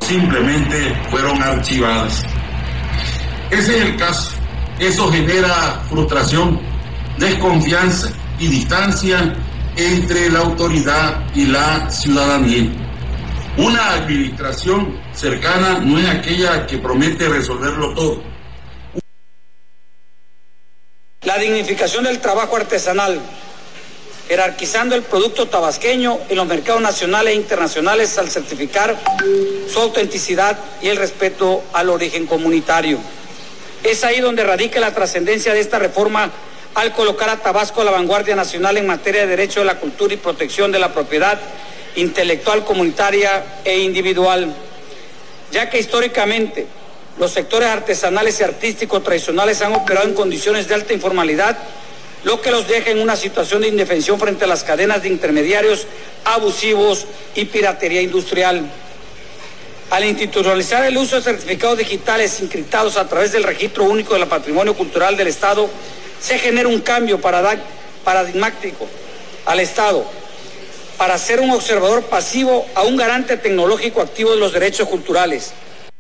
simplemente fueron archivadas. Ese es el caso. Eso genera frustración, desconfianza y distancia entre la autoridad y la ciudadanía. Una administración cercana no es aquella que promete resolverlo todo. La dignificación del trabajo artesanal, jerarquizando el producto tabasqueño en los mercados nacionales e internacionales al certificar su autenticidad y el respeto al origen comunitario. Es ahí donde radica la trascendencia de esta reforma al colocar a Tabasco a la vanguardia nacional en materia de derecho de la cultura y protección de la propiedad intelectual comunitaria e individual, ya que históricamente los sectores artesanales y artísticos tradicionales han operado en condiciones de alta informalidad, lo que los deja en una situación de indefensión frente a las cadenas de intermediarios abusivos y piratería industrial. Al institucionalizar el uso de certificados digitales encriptados a través del Registro Único del Patrimonio Cultural del Estado, se genera un cambio paradigmático al Estado para ser un observador pasivo a un garante tecnológico activo de los derechos culturales.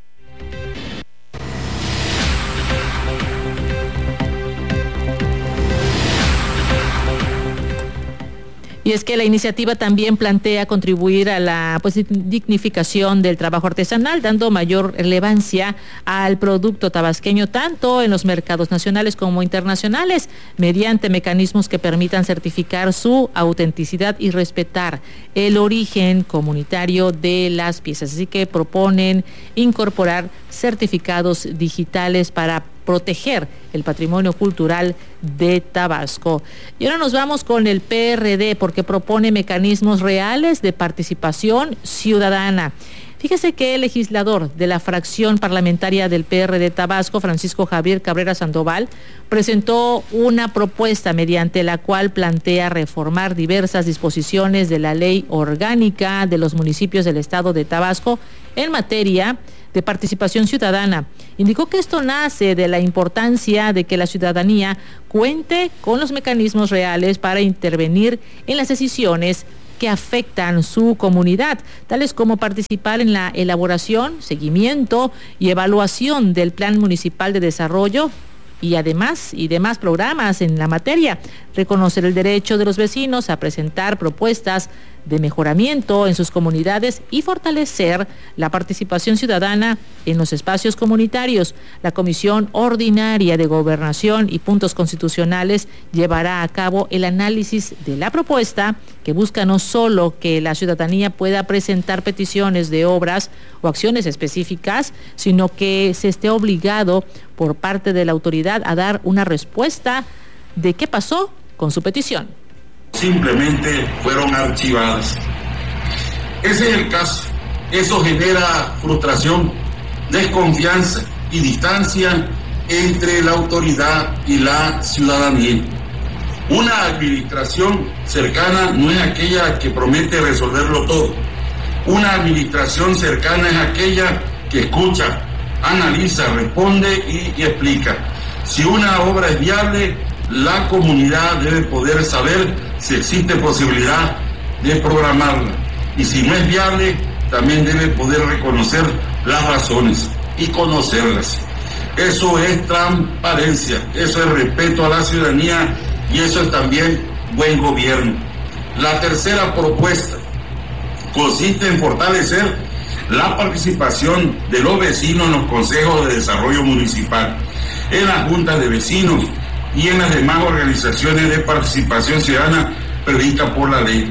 Y es que la iniciativa también plantea contribuir a la dignificación del trabajo artesanal, dando mayor relevancia al producto tabasqueño, tanto en los mercados nacionales como internacionales, mediante mecanismos que permitan certificar su autenticidad y respetar el origen comunitario de las piezas. Así que proponen incorporar certificados digitales para proteger el patrimonio cultural de Tabasco. Y ahora nos vamos con el PRD, porque propone mecanismos reales de participación ciudadana. Fíjese que el legislador de la fracción parlamentaria del PRD Tabasco, Francisco Javier Cabrera Sandoval, presentó una propuesta mediante la cual plantea reformar diversas disposiciones de la Ley Orgánica de los Municipios del Estado de Tabasco en materia de participación ciudadana. Indicó que esto nace de la importancia de que la ciudadanía cuente con los mecanismos reales para intervenir en las decisiones que afectan su comunidad, tales como participar en la elaboración, seguimiento y evaluación del Plan Municipal de Desarrollo y demás programas en la materia, reconocer el derecho de los vecinos a presentar propuestas de mejoramiento en sus comunidades y fortalecer la participación ciudadana en los espacios comunitarios. La Comisión Ordinaria de Gobernación y Puntos Constitucionales llevará a cabo el análisis de la propuesta, que busca no solo que la ciudadanía pueda presentar peticiones de obras o acciones específicas, sino que se esté obligado por parte de la autoridad a dar una respuesta de qué pasó con su petición. Simplemente fueron archivadas. Ese es el caso. Eso genera frustración, desconfianza y distancia entre la autoridad y la ciudadanía. Una administración cercana no es aquella que promete resolverlo todo. Una administración cercana es aquella que escucha, analiza, responde y explica. Si una obra es viable, la comunidad debe poder saber si existe posibilidad de programarla. Y si no es viable, también debe poder reconocer las razones y conocerlas. Eso es transparencia, eso es respeto a la ciudadanía y eso es también buen gobierno. La tercera propuesta consiste en fortalecer la participación de los vecinos en los consejos de desarrollo municipal, en las juntas de vecinos y en las demás organizaciones de participación ciudadana previstas por la ley.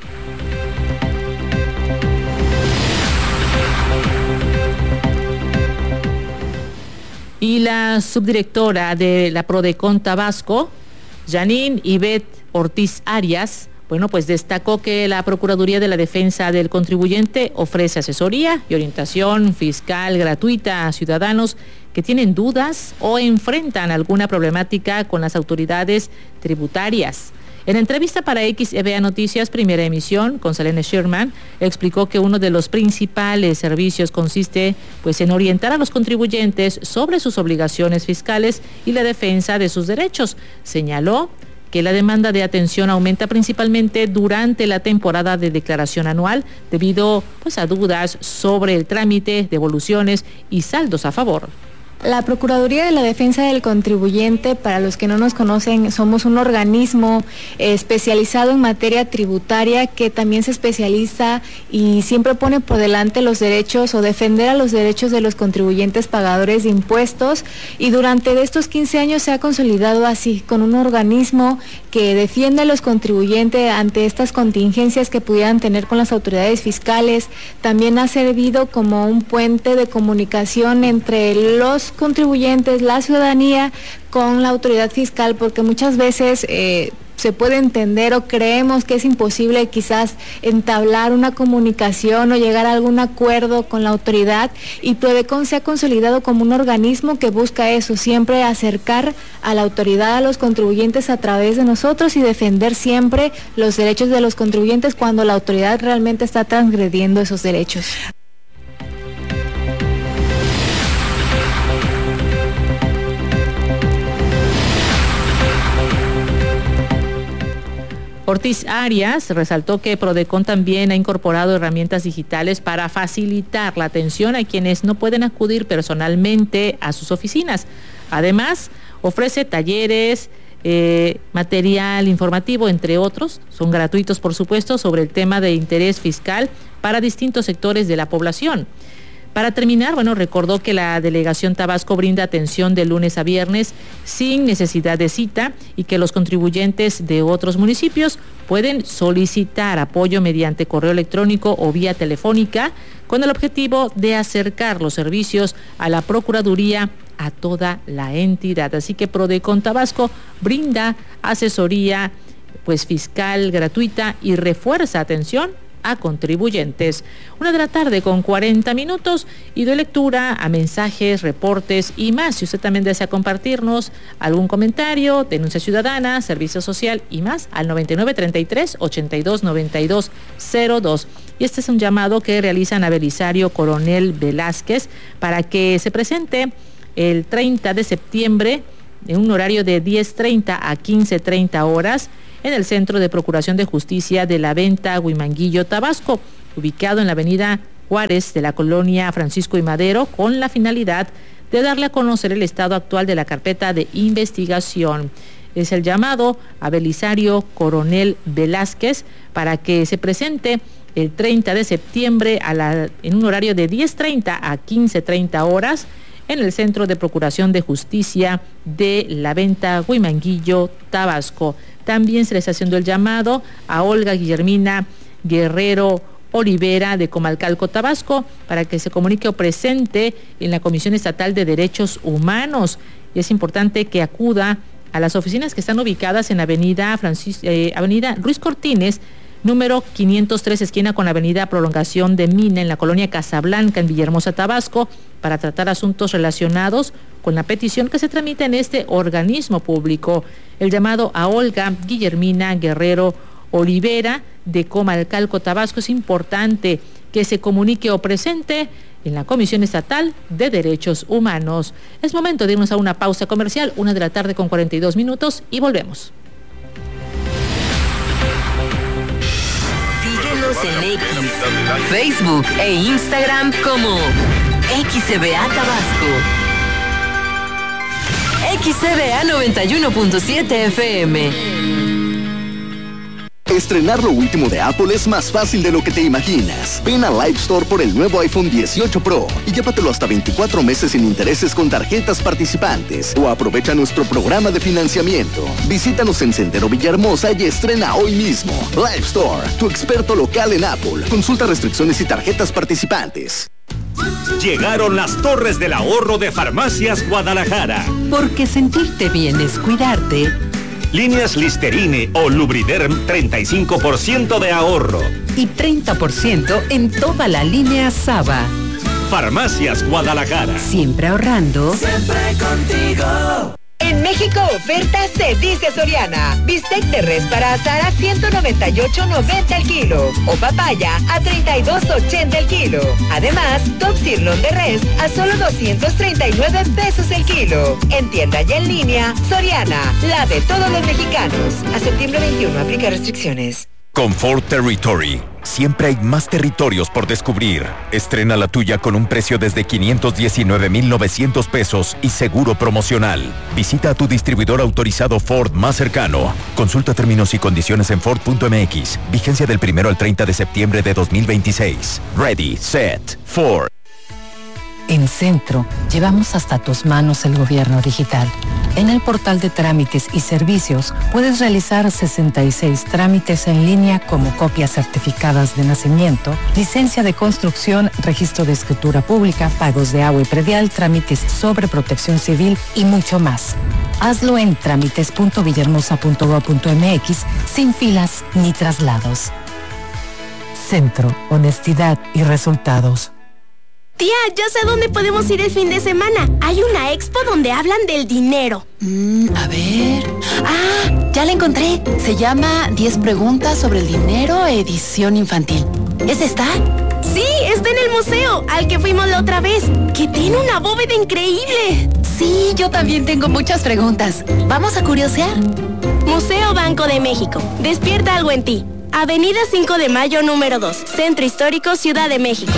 Y la subdirectora de la Prodecon Tabasco, Janine Ivette Ortiz Arias, pues destacó que la Procuraduría de la Defensa del Contribuyente ofrece asesoría y orientación fiscal gratuita a ciudadanos que tienen dudas o enfrentan alguna problemática con las autoridades tributarias. En entrevista para XEVA Noticias, primera emisión, con Selene Sherman, explicó que uno de los principales servicios consiste en orientar a los contribuyentes sobre sus obligaciones fiscales y la defensa de sus derechos. Señaló que la demanda de atención aumenta principalmente durante la temporada de declaración anual debido a dudas sobre el trámite, devoluciones y saldos a favor. La Procuraduría de la Defensa del Contribuyente, para los que no nos conocen, somos un organismo especializado en materia tributaria que también se especializa y siempre pone por delante los derechos o defender a los derechos de los contribuyentes pagadores de impuestos, y durante estos 15 años se ha consolidado así, con un organismo que defiende a los contribuyentes ante estas contingencias que pudieran tener con las autoridades fiscales. También ha servido como un puente de comunicación entre los contribuyentes, la ciudadanía, con la autoridad fiscal, porque muchas veces se puede entender o creemos que es imposible quizás entablar una comunicación o llegar a algún acuerdo con la autoridad, y Prodecon se ha consolidado como un organismo que busca eso, siempre acercar a la autoridad a los contribuyentes a través de nosotros y defender siempre los derechos de los contribuyentes cuando la autoridad realmente está transgrediendo esos derechos. Ortiz Arias resaltó que Prodecon también ha incorporado herramientas digitales para facilitar la atención a quienes no pueden acudir personalmente a sus oficinas. Además, ofrece talleres, material informativo, entre otros, son gratuitos por supuesto, sobre el tema de interés fiscal para distintos sectores de la población. Para terminar, recordó que la Delegación Tabasco brinda atención de lunes a viernes sin necesidad de cita y que los contribuyentes de otros municipios pueden solicitar apoyo mediante correo electrónico o vía telefónica con el objetivo de acercar los servicios a la Procuraduría a toda la entidad. Así que Prodecon Tabasco brinda asesoría fiscal gratuita y refuerza atención a contribuyentes. 1:40 p.m. y doy lectura a mensajes, reportes y más. Si usted también desea compartirnos algún comentario, denuncia ciudadana, servicio social y más, al 9933-829202. Y este es un llamado que realizan a Belisario Coronel Velázquez para que se presente el 30 de septiembre en un horario de 10:30 a 15:30 horas en el Centro de Procuración de Justicia de La Venta, Huimanguillo, Tabasco, ubicado en la avenida Juárez de la colonia Francisco y Madero, con la finalidad de darle a conocer el estado actual de la carpeta de investigación. Es el llamado a Belisario Coronel Velázquez para que se presente el 30 de septiembre en un horario de 10:30 a 15:30 horas en el Centro de Procuración de Justicia de La Venta, Huimanguillo, Tabasco. También se les está haciendo el llamado a Olga Guillermina Guerrero Olivera de Comalcalco, Tabasco, para que se comunique o presente en la Comisión Estatal de Derechos Humanos. Y es importante que acuda a las oficinas que están ubicadas en Avenida Ruiz Cortines, número 503, esquina con la Avenida Prolongación de Mina, en la colonia Casablanca, en Villahermosa, Tabasco, para tratar asuntos relacionados con la petición que se tramita en este organismo público. El llamado a Olga Guillermina Guerrero Olivera de Comalcalco, Tabasco. Es importante que se comunique o presente en la Comisión Estatal de Derechos Humanos. Es momento de irnos a una pausa comercial, 1:42 p.m. y volvemos. En X, Facebook e Instagram como XCBA Tabasco. XCBA 91.7 FM. Estrenar lo último de Apple es más fácil de lo que te imaginas. Ven a Live Store por el nuevo iPhone 18 Pro y llévatelo hasta 24 meses sin intereses con tarjetas participantes, o aprovecha nuestro programa de financiamiento. Visítanos en Sendero Villahermosa y estrena hoy mismo. Live Store, tu experto local en Apple. Consulta restricciones y tarjetas participantes. Llegaron las Torres del Ahorro de Farmacias Guadalajara. Porque sentirte bien es cuidarte. Líneas Listerine o Lubriderm, 35% de ahorro. Y 30% en toda la línea Saba. Farmacias Guadalajara. Siempre ahorrando. Siempre contigo. En México, oferta se dice Soriana. Bistec de res para asar a $198.90 el kilo. O papaya a $32.80 el kilo. Además, top sirloin de res a solo $239 el kilo. En tienda y en línea, Soriana, la de todos los mexicanos. A septiembre 21, aplica restricciones. Confort Territory. Siempre hay más territorios por descubrir. Estrena la tuya con un precio desde $519,900 y seguro promocional. Visita a tu distribuidor autorizado Ford más cercano. Consulta términos y condiciones en Ford.mx. Vigencia del 1 al 30 de septiembre de 2026. Ready, set, Ford. En Centro, llevamos hasta tus manos el gobierno digital. En el portal de trámites y servicios puedes realizar 66 trámites en línea como copias certificadas de nacimiento, licencia de construcción, registro de escritura pública, pagos de agua y predial, trámites sobre protección civil y mucho más. Hazlo en trámites.villahermosa.gov.mx sin filas ni traslados. Centro, honestidad y resultados. Tía, ya sé dónde podemos ir el fin de semana. Hay una expo donde hablan del dinero. A ver... ¡Ah! Ya la encontré. Se llama 10 preguntas sobre el dinero, edición infantil. ¿Es esta? Sí, está en el museo, al que fuimos la otra vez, que tiene una bóveda increíble. Sí, yo también tengo muchas preguntas. ¿Vamos a curiosear? Museo Banco de México. Despierta algo en ti. Avenida 5 de Mayo, número 2. Centro Histórico, Ciudad de México.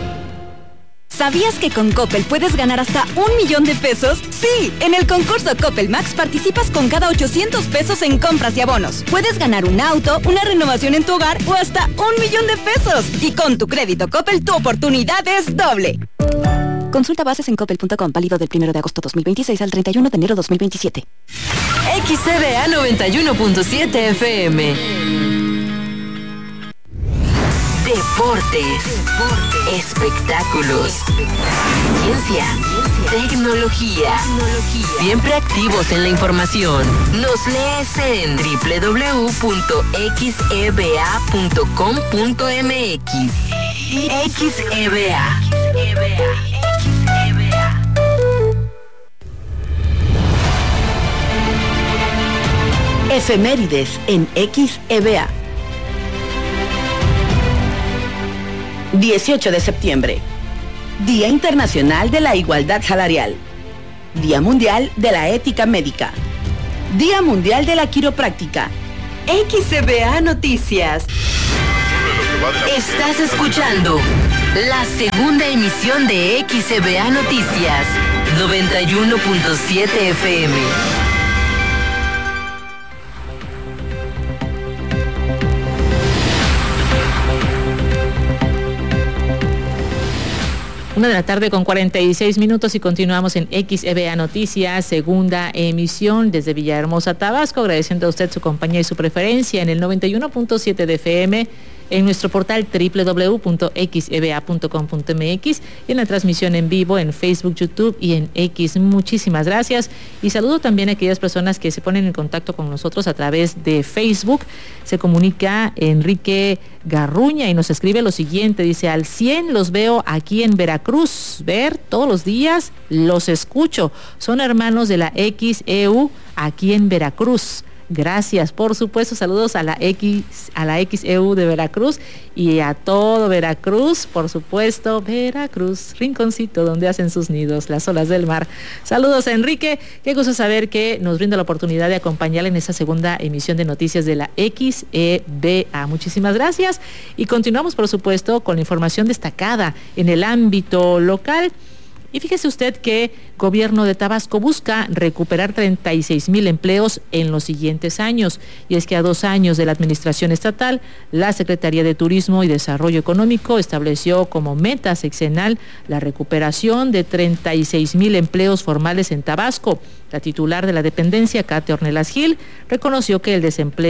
¿Sabías que con Coppel puedes ganar hasta $1,000,000 de pesos? Sí, en el concurso Coppel Max participas con cada $800 en compras y abonos. Puedes ganar un auto, una renovación en tu hogar o hasta $1,000,000 de pesos. Y con tu crédito Coppel, tu oportunidad es doble. Consulta bases en coppel.com, válido del 1 de agosto 2026 al 31 de enero 2027. XCBA 91.7 FM. Deportes, espectáculos, ciencia, tecnología. Siempre activos en la información. Nos lees en www.xeba.com.mx. XEBA. Efemérides en XEBA. 18 de septiembre, Día Internacional de la Igualdad Salarial, Día Mundial de la Ética Médica, Día Mundial de la Quiropráctica. XCBA Noticias. Estás escuchando la segunda emisión de XCBA Noticias, 91.7 FM. Una de la tarde con 46 minutos y continuamos en XEBA Noticias, segunda emisión desde Villahermosa, Tabasco, agradeciendo a usted su compañía y su preferencia en el 91.7 de FM, en nuestro portal www.xeba.com.mx y en la transmisión en vivo en Facebook, YouTube y en X. Muchísimas gracias y saludo también a aquellas personas que se ponen en contacto con nosotros a través de Facebook. Se comunica Enrique Garruña y nos escribe lo siguiente, dice: al 100 los veo aquí en Veracruz, ver todos los días, los escucho, son hermanos de la XEU aquí en Veracruz. Gracias, por supuesto, saludos a la XEU de Veracruz y a todo Veracruz, por supuesto, Veracruz, rinconcito donde hacen sus nidos las olas del mar. Saludos a Enrique, qué gusto saber que nos brinda la oportunidad de acompañarle en esta segunda emisión de noticias de la XEBA. Muchísimas gracias y continuamos, por supuesto, con la información destacada en el ámbito local. Y fíjese usted que Gobierno de Tabasco busca recuperar 36,000 empleos en los siguientes años. Y es que a 2 años de la administración estatal, la Secretaría de Turismo y Desarrollo Económico estableció como meta sexenal la recuperación de 36,000 empleos formales en Tabasco. La titular de la dependencia, Kate Ornelas Gil, reconoció que el desempleo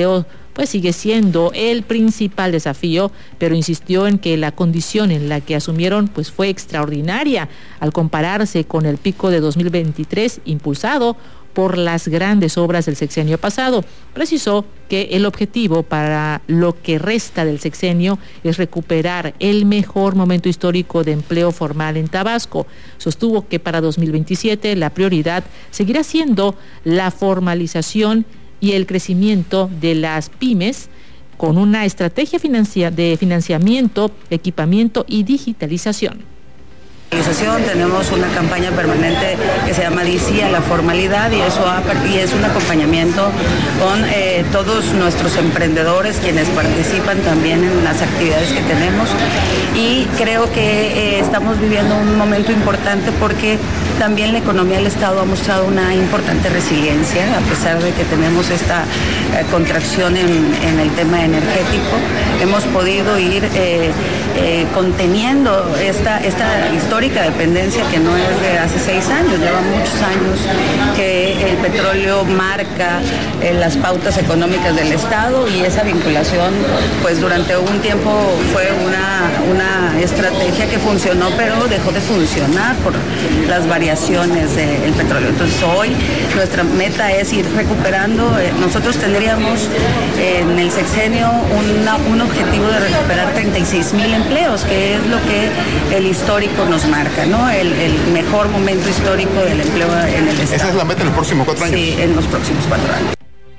pues sigue siendo el principal desafío, pero insistió en que la condición en la que asumieron pues fue extraordinaria al compararse con el pico de 2023 impulsado por las grandes obras del sexenio pasado. Precisó que el objetivo para lo que resta del sexenio es recuperar el mejor momento histórico de empleo formal en Tabasco. Sostuvo que para 2027 la prioridad seguirá siendo la formalización y el crecimiento de las pymes con una estrategia de financiamiento, equipamiento y digitalización. Tenemos una campaña permanente que se llama DC a la formalidad y es un acompañamiento con todos nuestros emprendedores quienes participan también en las actividades que tenemos, y creo que estamos viviendo un momento importante porque también la economía del Estado ha mostrado una importante resiliencia a pesar de que tenemos esta contracción en el tema energético. Hemos podido ir conteniendo esta histórica dependencia que no es de hace 6 años, lleva muchos años que el petróleo marca las pautas económicas del Estado, y esa vinculación pues durante un tiempo fue una estrategia que funcionó, pero dejó de funcionar por las variaciones del petróleo. Entonces hoy nuestra meta es ir recuperando. Nosotros tendríamos en el sexenio un objetivo de recuperar 36,000 empleos, que es lo que el histórico nos marca, ¿no? El mejor momento histórico del empleo en el Estado. ¿Esa es la meta en los próximos 4 años? Sí, en los próximos 4 años.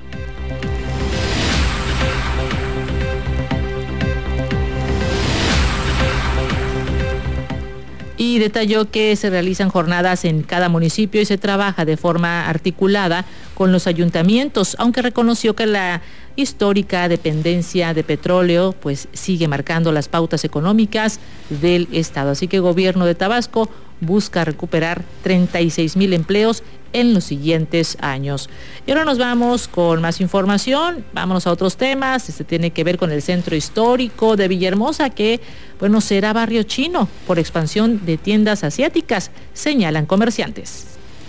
Y detalló que se realizan jornadas en cada municipio y se trabaja de forma articulada con los ayuntamientos, aunque reconoció que la histórica dependencia de petróleo pues sigue marcando las pautas económicas del Estado. Así que el gobierno de Tabasco busca recuperar 36,000 empleos en los siguientes años. Y ahora nos vamos con más información, vámonos a otros temas. Este tiene que ver con el centro histórico de Villahermosa, que bueno, será barrio chino por expansión de tiendas asiáticas, señalan comerciantes.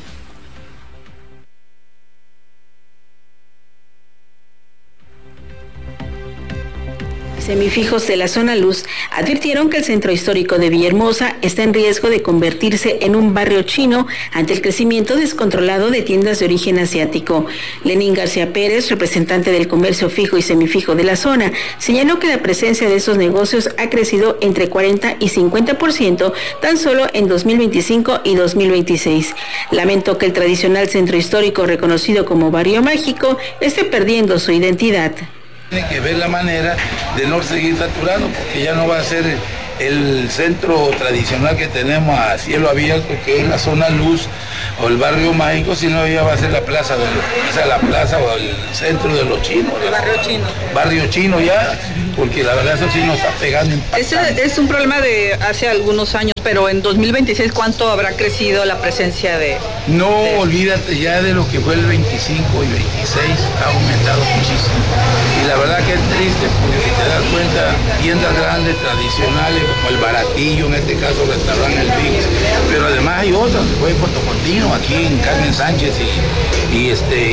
Semifijos de la zona luz advirtieron que el centro histórico de Villahermosa está en riesgo de convertirse en un barrio chino ante el crecimiento descontrolado de tiendas de origen asiático. Lenín García Pérez, representante del comercio fijo y semifijo de la zona, señaló que la presencia de estos negocios ha crecido entre 40 y 50% tan solo en 2025 y 2026. Lamentó que el tradicional centro histórico reconocido como barrio mágico esté perdiendo su identidad. Tiene que ver la manera de no seguir saturado, porque ya no va a ser el centro tradicional que tenemos a cielo abierto, que es la zona luz o el barrio mágico, sino ya va a ser la plaza, la plaza o el centro de los chinos. El barrio chino. Barrio chino ya, porque la verdad eso sí nos está pegando. Ese es un problema de hace algunos años, pero en 2026, ¿cuánto habrá crecido la presencia de...? Olvídate ya de lo que fue el 25 y 26, ha aumentado muchísimo. Y la verdad que es triste, porque si te das cuenta, tiendas grandes, tradicionales, como el Baratillo, en este caso restaurante El Vix, pero además hay otras, fue en Puerto Contino, aquí en Carmen Sánchez y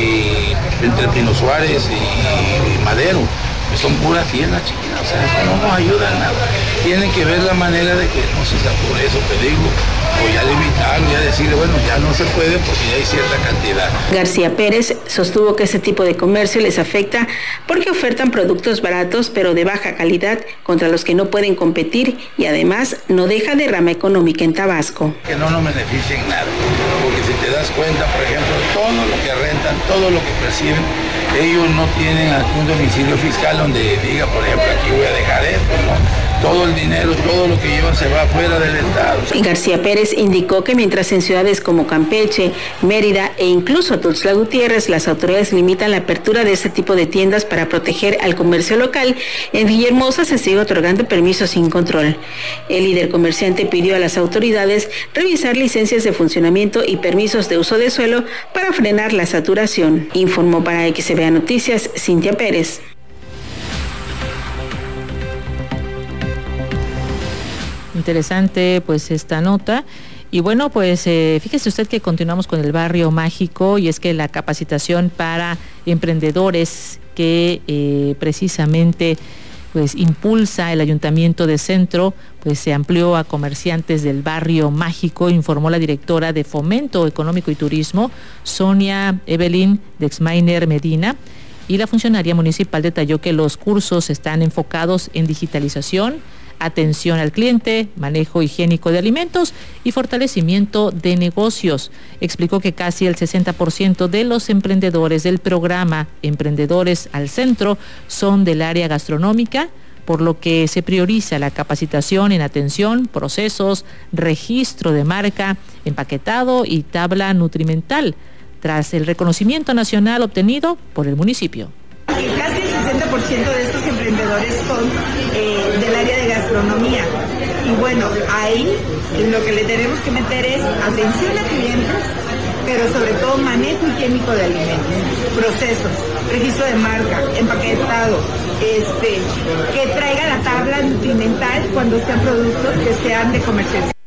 entre Pino Suárez y Madero, que son puras tiendas chiquitas, o sea, eso no nos ayuda en nada. Tienen que ver la manera de que no se sature eso, te digo, o ya limitarlo, ya decirle, bueno, ya no se puede porque ya hay cierta cantidad. García Pérez sostuvo que ese tipo de comercio les afecta porque ofertan productos baratos pero de baja calidad contra los que no pueden competir, y además no deja derrama económica en Tabasco. Que no nos beneficia en nada, porque si te das cuenta, por ejemplo, todo lo que rentan, todo lo que perciben, ellos no tienen un domicilio fiscal donde diga, por ejemplo, aquí voy a dejar esto, ¿no? Todo el dinero, todo lo que llevan se va fuera del Estado. Y García Pérez indicó que mientras en ciudades como Campeche, Mérida e incluso Tuxtla Gutiérrez las autoridades limitan la apertura de este tipo de tiendas para proteger al comercio local, en Villahermosa se sigue otorgando permisos sin control. El líder comerciante pidió a las autoridades revisar licencias de funcionamiento y permisos de uso de suelo para frenar la saturación. Informó para XBA Noticias Cintia Pérez. Interesante pues esta nota. Y bueno, pues fíjese usted que continuamos con el barrio mágico, y es que la capacitación para emprendedores que precisamente pues impulsa el Ayuntamiento de Centro, pues se amplió a comerciantes del barrio mágico, informó la directora de Fomento Económico y Turismo, Sonia Evelyn Dexmainer Medina, y la funcionaria municipal detalló que los cursos están enfocados en digitalización, atención al cliente, manejo higiénico de alimentos y fortalecimiento de negocios. Explicó que casi el 60% de los emprendedores del programa Emprendedores al Centro son del área gastronómica, por lo que se prioriza la capacitación en atención, procesos, registro de marca, empaquetado y tabla nutrimental, tras el reconocimiento nacional obtenido por el municipio. Casi el 60% de estos emprendedores son del área de gastronomía. Y bueno, ahí lo que le tenemos que meter es atención a clientes, pero sobre todo manejo higiénico de alimentos, procesos, registro de marca, empaquetado, que traiga la tabla nutrimental cuando sean productos que sean de comercialización.